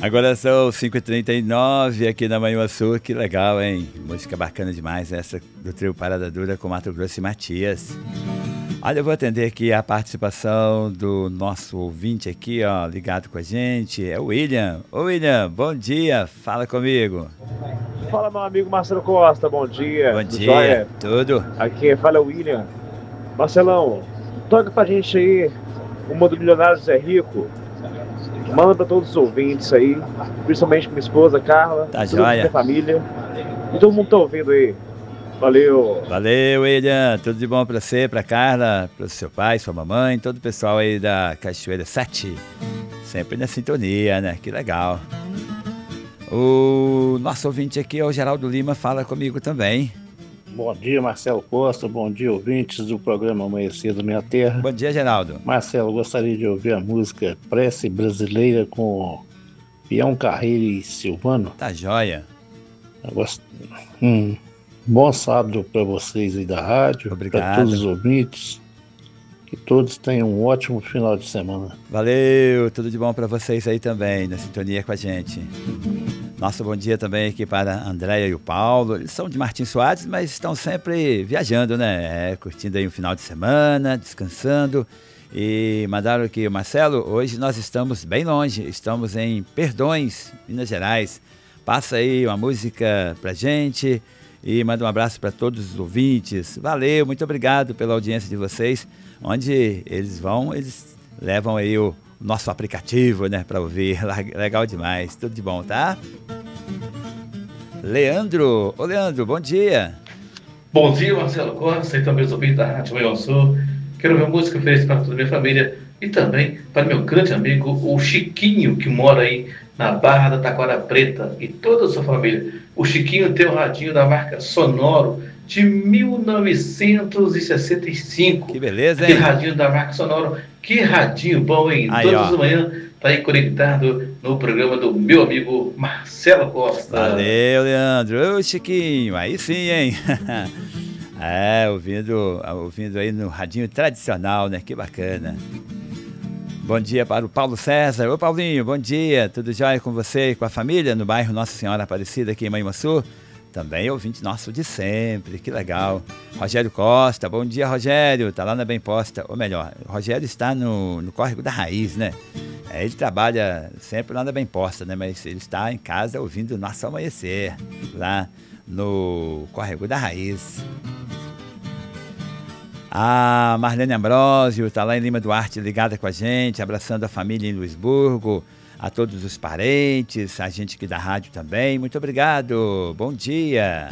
Agora são 5h39 aqui na Manhuaçu, que legal, hein? Música bacana demais essa do trio Parada Dura com Mato Grosso e Matias. Olha, eu vou atender aqui a participação do nosso ouvinte aqui, ó, ligado com a gente, é o William. Ô William, bom dia, fala comigo. Fala, meu amigo Marcelo Costa, bom dia. Bom dia, Joia? tudo? Aqui fala o William. Marcelão, toca pra gente aí uma do Milionário Zé Rico. Manda pra todos os ouvintes aí, principalmente minha esposa, Carla, tá toda joia. minha família. E todo mundo tá ouvindo aí. Valeu. Valeu, William. Tudo de bom pra você, pra Carla, pro seu pai, sua mamãe, todo o pessoal aí da Cachoeira 7. Sempre na sintonia, né? Que legal. O nosso ouvinte aqui é o Geraldo Lima, fala comigo também. Bom dia, Marcelo Costa. Bom dia, ouvintes do programa Amanhecer da Minha Terra. Bom dia, Geraldo. Marcelo, gostaria de ouvir a música Prece Brasileira com Peão Carreiro e Silvano. Tá joia. Bom sábado para vocês aí da rádio. Obrigado. Para todos os ouvintes. Que todos tenham um ótimo final de semana. Valeu, tudo de bom para vocês aí também, na sintonia com a gente. Nosso bom dia também aqui para a Andréia e o Paulo. Eles são de Martins Soares, mas estão sempre viajando, né? Curtindo aí um final de semana, descansando. E mandaram aqui, Marcelo, hoje nós estamos bem longe, estamos em Perdões, Minas Gerais. Passa aí uma música pra gente e manda um abraço para todos os ouvintes. Valeu, muito obrigado pela audiência de vocês. Onde eles vão, eles levam aí o nosso aplicativo, né, para ouvir. Legal demais, tudo de bom, tá? Leandro, ô Leandro, bom dia. Bom dia, Marcelo Costa e também os ouvintes da Rádio Manhuaçu. Quero ver música feliz para toda a minha família e também para meu grande amigo, o Chiquinho, que mora aí na Barra da Taquara Preta, e toda a sua família. O Chiquinho tem um radinho da marca Sonoro de 1965. Que beleza, hein? Que radinho da marca Sonoro. Que radinho bom, hein? Aí, todas ó. as manhãs tá aí conectado no programa do meu amigo Marcelo Costa. Valeu, Leandro. Ô, Chiquinho, aí sim, hein? ouvindo aí no radinho tradicional, né? Que bacana. Bom dia para o Paulo César. Ô, Paulinho, bom dia. Tudo jóia com você e com a família no bairro Nossa Senhora Aparecida, aqui em Manhuaçu? Também ouvinte nosso de sempre, que legal. Rogério Costa, bom dia, Rogério. Tá lá na Bem Posta, ou melhor, o Rogério está no Córrego da Raiz, né? Ele trabalha sempre lá na Bem Posta, né? Mas ele está em casa ouvindo o nosso amanhecer, lá no Córrego da Raiz. A Marlene Ambrosio está lá em Lima Duarte, ligada com a gente, abraçando a família em Luisburgo. A todos os parentes, a gente aqui da rádio também, muito obrigado, bom dia.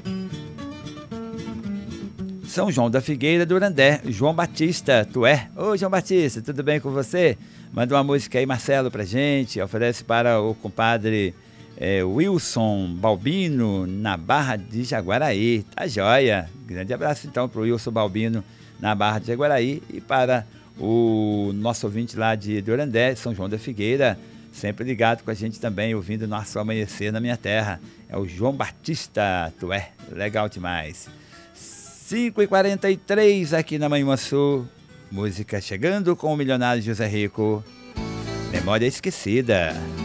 São João da Figueira do Urandé, João Batista, tu é? Ô João Batista, tudo bem com você? Manda uma música aí, Marcelo, pra gente, oferece para o compadre Wilson Balbino, na Barra de Jaguaraí, tá joia? Grande abraço então para o Wilson Balbino, na Barra de Jaguaraí, e para o nosso ouvinte lá de Urandé, São João da Figueira, sempre ligado com a gente também, ouvindo o nosso amanhecer na minha terra. É o João Batista, tu é, legal demais. 5h43 aqui na Manhuaçu, música chegando com o milionário José Rico, Memória Esquecida.